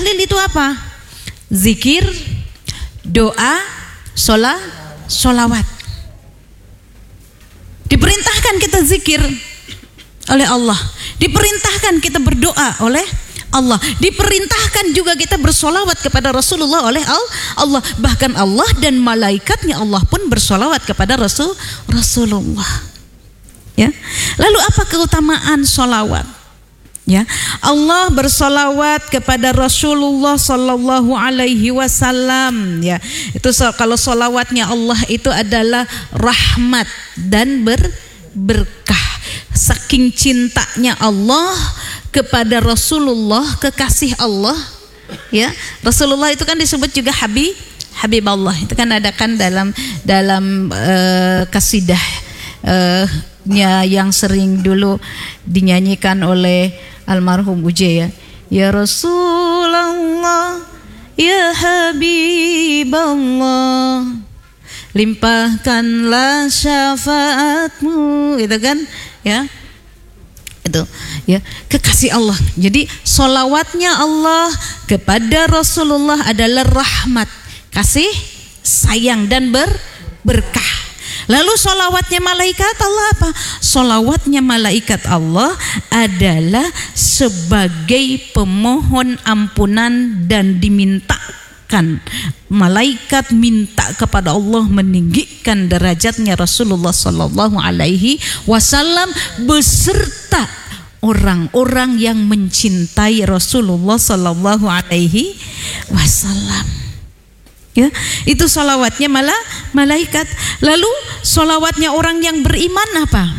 tahlil itu apa? Zikir, doa, sholawat. Diperintahkan kita zikir oleh Allah, diperintahkan kita berdoa oleh Allah, diperintahkan juga kita bersolawat kepada Rasulullah oleh Allah. Bahkan Allah dan malaikatnya Allah pun bersolawat kepada Rasulullah. Ya. Lalu apa keutamaan solawat? Ya, Allah bersolawat kepada Rasulullah Sallallahu Alaihi Wasallam. Ya, itu kalau solawatnya Allah itu adalah rahmat dan berkah. Saking cintanya Allah kepada Rasulullah, kekasih Allah. Ya, Rasulullah itu kan disebut juga Habib Allah. Itu kan ada kan dalam kasidah yang sering dulu dinyanyikan oleh almarhum Uje, ya Rasulullah, ya Habiballah, limpahkanlah syafaatmu, gitu kan, ya, itu, ya, kekasih Allah. Jadi solawatnya Allah kepada Rasulullah adalah rahmat, kasih, sayang dan berkah. Lalu solawatnya malaikat Allah apa? Solawatnya malaikat Allah adalah sebagai pemohon ampunan dan dimintakan. Malaikat minta kepada Allah meninggikan derajatnya Rasulullah Sallallahu Alaihi Wasallam beserta orang-orang yang mencintai Rasulullah Sallallahu Alaihi Wasallam. Ya, itu solawatnya malaikat. Lalu solawatnya orang yang beriman apa?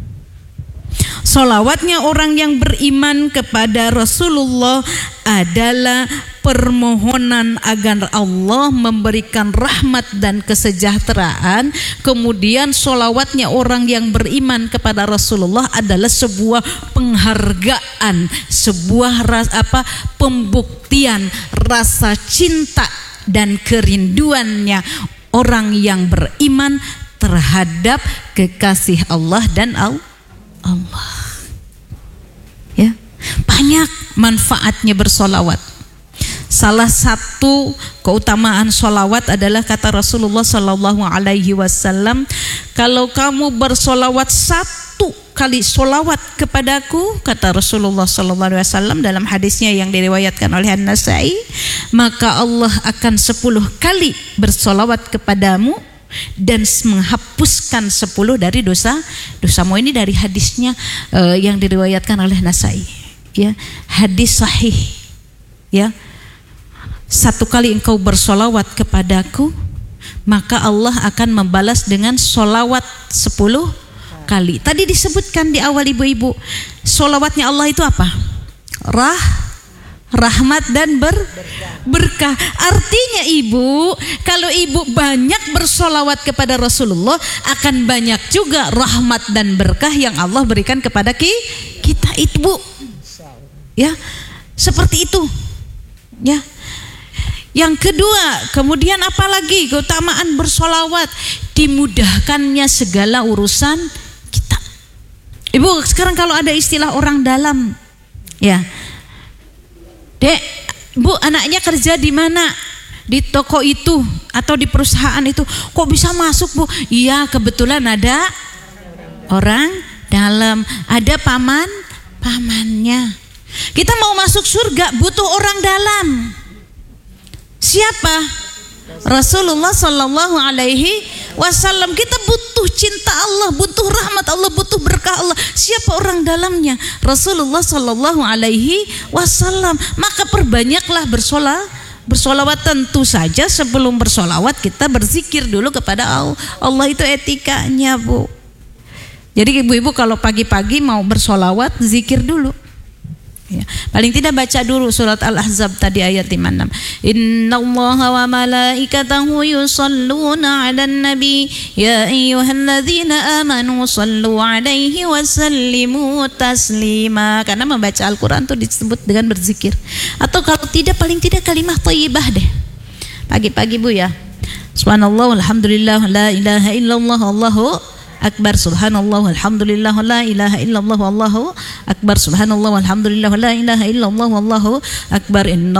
Solawatnya orang yang beriman kepada Rasulullah adalah permohonan agar Allah memberikan rahmat dan kesejahteraan. Kemudian solawatnya orang yang beriman kepada Rasulullah adalah sebuah penghargaan, sebuah pembuktian rasa cinta dan kerinduannya orang yang beriman terhadap kekasih Allah dan Allah. Ya, banyak manfaatnya bersolawat. Salah satu keutamaan solawat adalah kata Rasulullah Sallallahu Alaihi Wasallam, kalau kamu bersolawat satu kali solawat kepadaku, kata Rasulullah Sallallahu Alaihi Wasallam dalam hadisnya yang diriwayatkan oleh An-Nasai, maka Allah akan 10 kali bersolawat kepadamu dan menghapuskan 10 dari dosamu. Ini dari hadisnya yang diriwayatkan oleh Nasai. Ya, hadis sahih. Ya, 1 kali engkau bersolawat kepadaku, maka Allah akan membalas dengan solawat 10 kali. Tadi disebutkan di awal ibu-ibu, solawatnya Allah itu apa? Rahmat dan berkah. Artinya ibu, kalau ibu banyak bersolawat kepada Rasulullah, akan banyak juga rahmat dan berkah yang Allah berikan kepada kita, ibu. Ya, seperti itu. Ya. Yang kedua, kemudian apalagi keutamaan bersolawat? Dimudahkannya segala urusan kita. Ibu, sekarang kalau ada istilah orang dalam, ya, Dek, Bu, anaknya kerja di mana? Di toko itu atau di perusahaan itu. Kok bisa masuk, Bu? Iya, kebetulan ada orang dalam, ada pamannya. Kita mau masuk surga butuh orang dalam. Siapa? Rasulullah Sallallahu Alaihi Wasallam. Kita butuh cinta Allah, butuh rahmat Allah, butuh berkah Allah. Siapa orang dalamnya? Rasulullah Sallallahu Alaihi Wasallam. Maka perbanyaklah bersolawat. Tentu saja sebelum bersolawat kita berzikir dulu kepada Allah. Allah itu etikanya, Bu. Jadi ibu-ibu kalau pagi-pagi mau bersolawat, zikir dulu. Ya. Paling tidak baca dulu surat Al-Ahzab tadi ayat 56. Innallaha wa malaikatahu yusalluna 'alan nabi ya ayyuhalladzina amanu sallu 'alaihi wa sallimu taslima. Karena membaca Al-Qur'an itu disebut dengan berzikir. Atau kalau tidak, paling tidak kalimah thayyibah deh. Pagi-pagi, Bu, ya. Subhanallah walhamdulillah la ilaha illallah Allahu akbar, subhanallah walhamdulillah la ilaha illallah wallahu akbar, subhanallah walhamdulillah la ilaha illallah wallahu akbar.